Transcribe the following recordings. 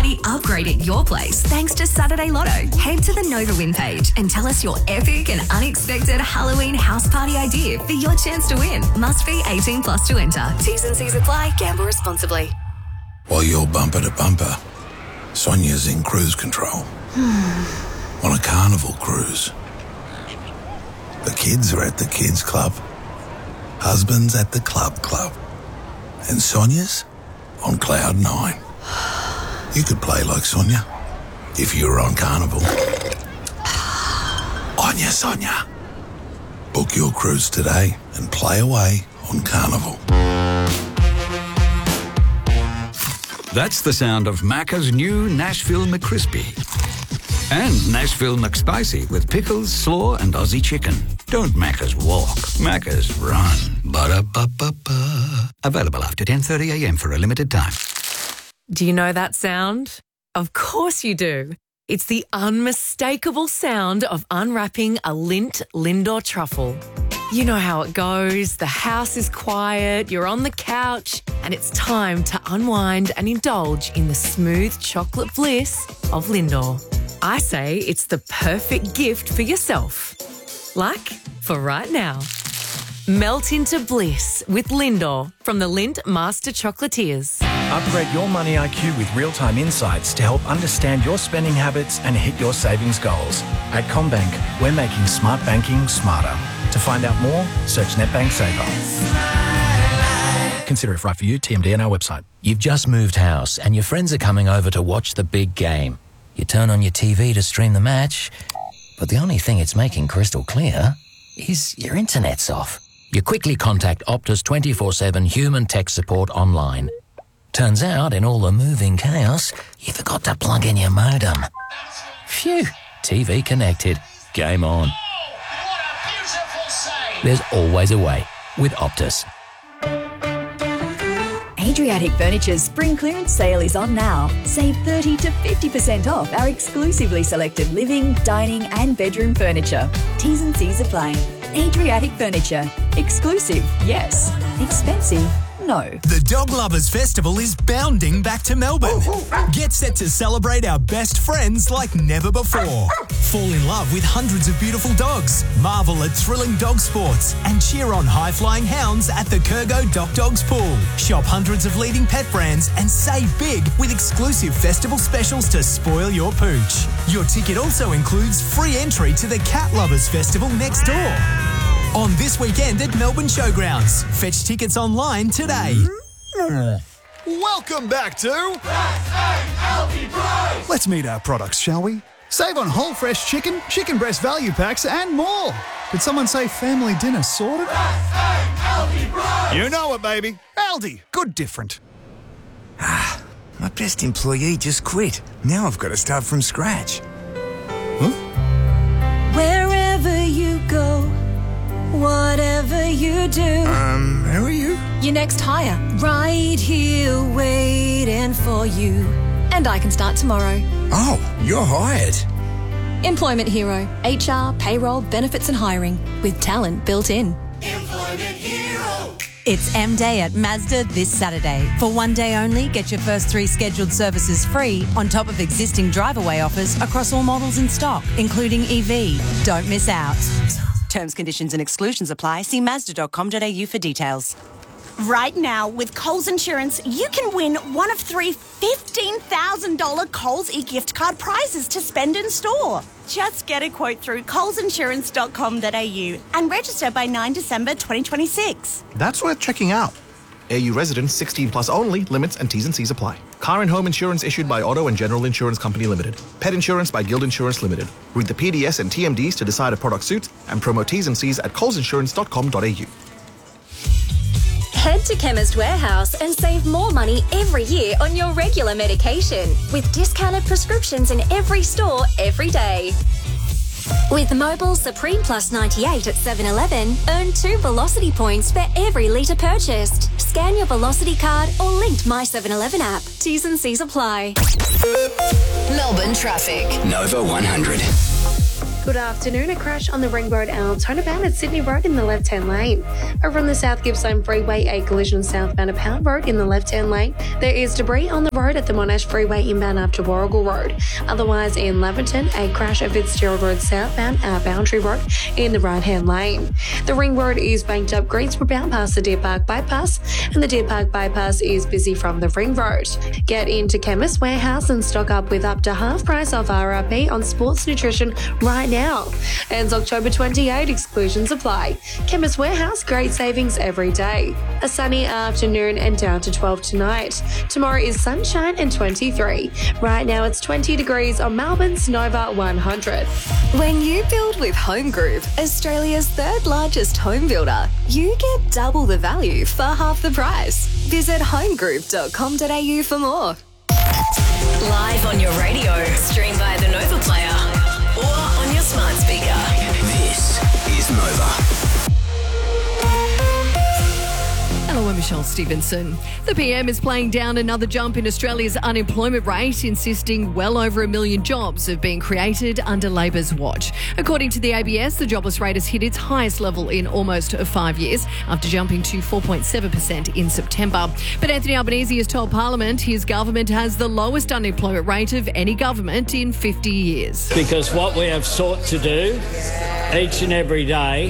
We upgraded your place thanks to Saturday Lotto. Head to the Nova Win page and tell us your epic and unexpected Halloween house party idea for your chance to win. Must be 18 plus to enter. T's and C's apply. Gamble responsibly. While you're bumper to bumper, Sonia's in cruise control. On a carnival cruise. The kids are at the kids club. Husband's at the club. And Sonia's on cloud 9. You could play like Sonia if you were on Carnival. Onya, Sonia. Book your cruise today and play away on Carnival. That's the sound of Macca's new Nashville McCrispy. And Nashville McSpicy with pickles, slaw and Aussie chicken. Don't Macca's walk, Macca's run. Ba-da-ba-ba-ba. Available after 10:30am for a limited time. Do you know that sound? Of course you do. It's the unmistakable sound of unwrapping a Lindt Lindor truffle. You know how it goes. The house is quiet, you're on the couch, and it's time to unwind and indulge in the smooth chocolate bliss of Lindor. I say it's the perfect gift for yourself. Like for right now. Melt into bliss with Lindor from the Lindt Master Chocolatiers. Upgrade your money IQ with real-time insights to help understand your spending habits and hit your savings goals. At CommBank, we're making smart banking smarter. To find out more, search NetBank Saver. Consider if right for you. TMD on our website. You've just moved house and your friends are coming over to watch the big game. You turn on your TV to stream the match, but the only thing it's making crystal clear is your internet's off. You quickly contact Optus 24/7 human tech support online. Turns out, in all the moving chaos, you forgot to plug in your modem. Phew, TV connected. Game on. There's always a way with Optus. Adriatic Furniture's spring clearance sale is on now. Save 30 to 50% off our exclusively selected living, dining and bedroom furniture. T's and C's apply. Adriatic Furniture. Exclusive, yes. Expensive, no. The Dog Lovers Festival is bounding back to Melbourne. Get set to celebrate our best friends like never before. Fall in love with hundreds of beautiful dogs, marvel at thrilling dog sports, and cheer on high-flying hounds at the Kurgo Doc Dogs Pool. Shop hundreds of leading pet brands and save big with exclusive festival specials to spoil your pooch. Your ticket also includes free entry to the Cat Lovers Festival next door. On this weekend at Melbourne Showgrounds. Fetch tickets online today. Welcome back to Let's meet our products, shall we? Save on whole fresh chicken, chicken breast value packs and more. Did someone say family dinner sorted? You know it, baby. Aldi. Good different. My best employee just quit. Now I've got to start from scratch. Wherever you go, whatever you do. Who are you? Your next hire. Right here waiting for you. And I can start tomorrow. Oh, you're hired. Employment Hero. HR, payroll, benefits and hiring. With talent built in. Employment Hero. It's M-Day at Mazda this Saturday. For one day only, get your first 3 scheduled services free on top of existing drive-away offers across all models in stock, including EV. Don't miss out. Terms, conditions and exclusions apply. See Mazda.com.au for details. Right now, with Coles Insurance, you can win one of 3 $15,000 Coles e-gift card prizes to spend in store. Just get a quote through colesinsurance.com.au and register by 9 December 2026. That's worth checking out. AU residents 16 plus only. Limits and T's and C's apply. Car and home insurance issued by Auto and General Insurance Company Limited. Pet insurance by Guild Insurance Limited. Read the PDS and TMDs to decide if product suits and promo T's and C's at colesinsurance.com.au. Head to Chemist Warehouse and save more money every year on your regular medication with discounted prescriptions in every store every day. With Mobile Supreme Plus 98 at 7-Eleven, earn 2 Velocity points for every litre purchased. Scan your Velocity card or linked My 7-Eleven app. T's and C's apply. Melbourne traffic. Nova 100. Good afternoon. A crash on the Ring Road Altona bound at Sydney Road in the left-hand lane. Over on the South Gippsland Freeway, a collision southbound at Pound Road in the left-hand lane. There is debris on the road at the Monash Freeway inbound up to Warrigal Road. Otherwise, in Leverton, a crash at Fitzgerald Road southbound at Boundary Road in the right-hand lane. The Ring Road is banked up Greensboro bound past the Deer Park Bypass, and the Deer Park Bypass is busy from the Ring Road. Get into Chemist Warehouse and stock up with up to half price off RRP on sports nutrition right now. Ends October 28, exclusions apply. Chemist Warehouse, great savings every day. A sunny afternoon and down to 12 tonight. Tomorrow is sunshine and 23. Right now it's 20 degrees on Melbourne's Nova 100. When you build with Home Group, Australia's third largest home builder, you get double the value for half the price. Visit homegroup.com.au for more. Live on your radio, stream via the Nova Player, or on your smart speaker. This is Nova. Hello, I'm Michelle Stevenson. The PM is playing down another jump in Australia's unemployment rate, insisting well over 1 million jobs have been created under Labor's watch. According to the ABS, the jobless rate has hit its highest level in almost 5 years, after jumping to 4.7% in September. But Anthony Albanese has told Parliament his government has the lowest unemployment rate of any government in 50 years. Because what we have sought to do each and every day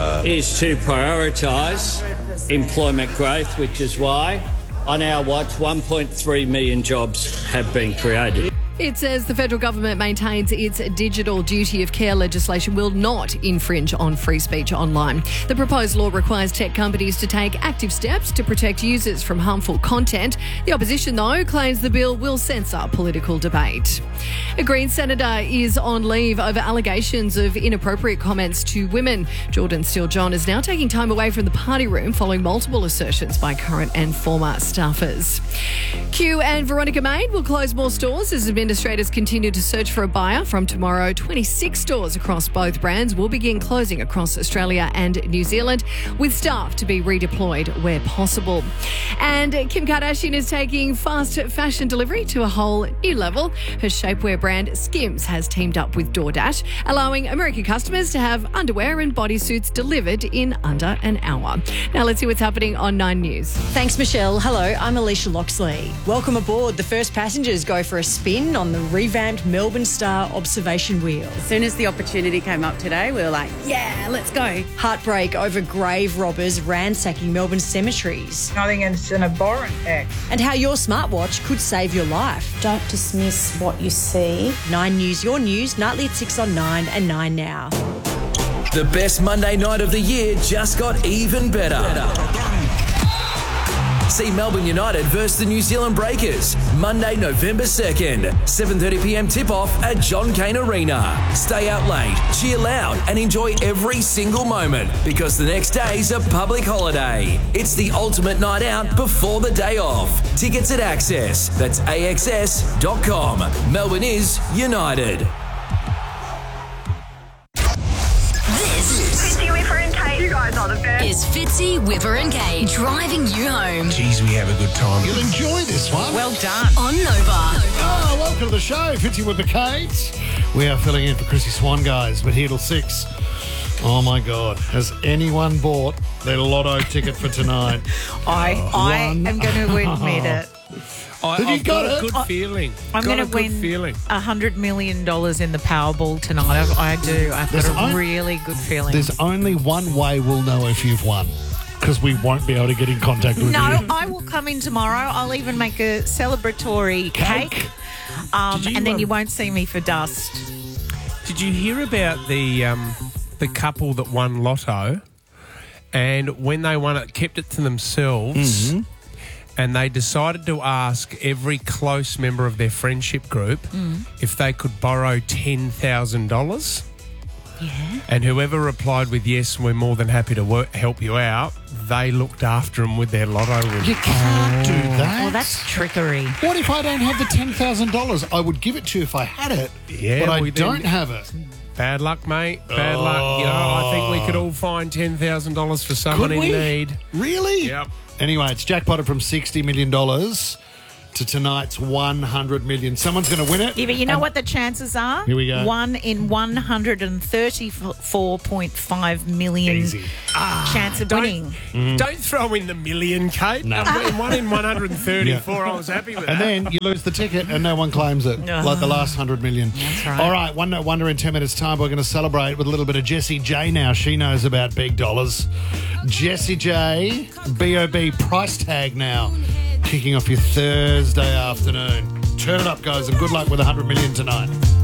is to prioritise employment growth, which is why on our watch 1.3 million jobs have been created. It says the federal government maintains its digital duty of care legislation will not infringe on free speech online. The proposed law requires tech companies to take active steps to protect users from harmful content. The opposition, though, claims the bill will censor political debate. A Green senator is on leave over allegations of inappropriate comments to women. Jordan Steele-John is now taking time away from the party room following multiple assertions by current and former staffers. Q and Veronica Maid will close more stores as administrators continue to search for a buyer. From tomorrow, 26 stores across both brands will begin closing across Australia and New Zealand, with staff to be redeployed where possible. And Kim Kardashian is taking fast fashion delivery to a whole new level. Her shapewear brand Skims has teamed up with DoorDash, allowing American customers to have underwear and bodysuits delivered in under an hour. Now let's see what's happening on 9 News. Thanks, Michelle. Hello, I'm Alicia Loxley. Welcome aboard. The first passengers go for a spin on the revamped Melbourne Star observation wheel. As soon as the opportunity came up today, we were like, yeah, let's go. Heartbreak over grave robbers ransacking Melbourne cemeteries. I think it's an abhorrent act. And how your smartwatch could save your life. Don't dismiss what you see. 9 News, your news, nightly at 6 on 9 and 9 now. The best Monday night of the year just got even better. See Melbourne United versus the New Zealand Breakers, Monday, November 2nd, 7:30pm tip-off at John Cain Arena. Stay out late, cheer loud and enjoy every single moment because the next day's a public holiday. It's the ultimate night out before the day off. Tickets at Access. That's axs.com. Melbourne is United. You guys are the best. Is Fitzy, Whipper and Kate driving you home. Geez, we have a good time. You'll enjoy this one. Well done. On Nova. Oh, welcome to the show, Fitzy Whipper Kate. We are filling in for Chrissy Swan, guys, but here till 6. Oh, my God. Has anyone bought their lotto ticket for tonight? I am going to admit it. I've got a good feeling. I'm going to win $100 million in the Powerball tonight. I do. I've got a really good feeling. There's only one way we'll know if you've won, because we won't be able to get in contact with you. No, I will come in tomorrow. I'll even make a celebratory cake. And then you won't see me for dust. Did you hear about the couple that won Lotto, and when they won it, kept it to themselves? Mm-hmm. And they decided to ask every close member of their friendship group if they could borrow $10,000. Yeah. And whoever replied with yes, we're more than happy to help you out, they looked after them with their lotto win. You can't do that. Well, that's trickery. What if I don't have the $10,000? I would give it to you if I had it, but I don't have it. Bad luck, mate. Bad luck. You know, I think we could all find $10,000 for someone in need. Really? Yep. Anyway, it's jackpotted from $60 million to tonight's 100 million. Someone's going to win it. Yeah, but you know what the chances are? Here we go. 1 in 134.5 million chance of winning. Don't throw in the million, Kate. No. 1 in 134, I was happy with that. And then you lose the ticket and no one claims it, like the last 100 million. That's right. All right, One Note Wonder in 10 minutes' time. We're going to celebrate with a little bit of Jessie J now. She knows about big dollars. Jessie J, B.O.B. price tag now, kicking off your Thursday afternoon. Turn it up, guys, and good luck with 100 million tonight.